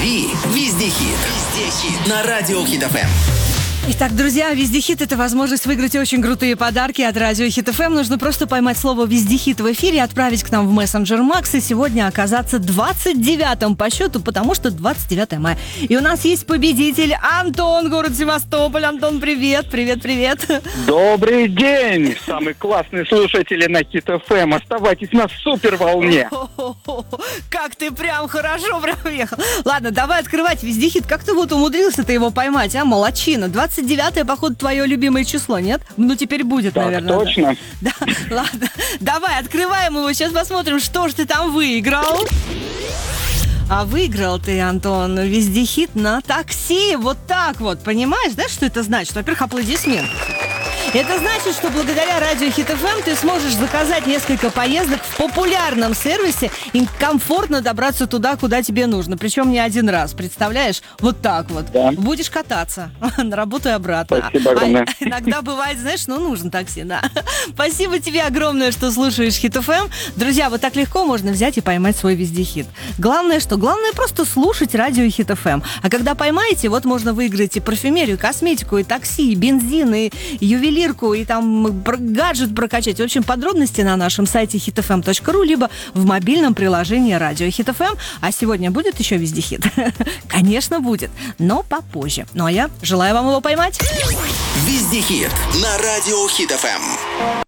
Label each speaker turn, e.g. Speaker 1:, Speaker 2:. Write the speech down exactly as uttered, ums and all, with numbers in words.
Speaker 1: Лови везде хит. Везде хит. На радио Хит эф эм.
Speaker 2: Итак, друзья, «Вездехит» — это возможность выиграть очень крутые подарки от радио Хит эф эм. Нужно просто поймать слово «Вездехит» в эфире, отправить к нам в мессенджер Макс и сегодня оказаться двадцать девятым по счету, потому что двадцать девятое мая. И у нас есть победитель Антон, город Севастополь. Антон, привет, привет, привет.
Speaker 3: Добрый день, самые классные слушатели на Хит эф эм. Оставайтесь на супер волне.
Speaker 2: Как ты прям хорошо прям ехал. Ладно, давай открывать «Вездехит». Как ты вот умудрился-то его поймать, а? Молодчина. двадцать девятое, походу, твое любимое число, нет? Ну, теперь будет,
Speaker 3: Так,
Speaker 2: наверное.
Speaker 3: точно.
Speaker 2: Да, да, ладно. Давай, открываем его. Сейчас посмотрим, что же ты там выиграл. А выиграл ты, Антон, «Вездехит» на такси. Вот так вот. Понимаешь, да, что это значит? Во-первых, аплодисменты. Это значит, что благодаря радио Хит эф эм ты сможешь заказать несколько поездок в популярном сервисе и комфортно добраться туда, куда тебе нужно. Причем не один раз, представляешь? Вот так вот.
Speaker 3: Да.
Speaker 2: Будешь кататься на работу и обратно.
Speaker 3: Спасибо огромное.
Speaker 2: А иногда бывает, знаешь, ну нужен такси, да. Спасибо тебе огромное, что слушаешь Хит эф эм. Друзья, вот так легко можно взять и поймать свой вездехит. Главное, что? Главное просто слушать радио Хит эф эм. А когда поймаете, вот можно выиграть и парфюмерию, и косметику, и такси, и бензин, и ювелир, и там гаджет прокачать. В общем, подробности на нашем сайте хит эф эм точка ру, либо в мобильном приложении радио Хит эф эм. А сегодня будет еще вездехит? Конечно, будет, но попозже. Ну а я желаю вам его поймать.
Speaker 1: Вездехит на радио Хит эф эм.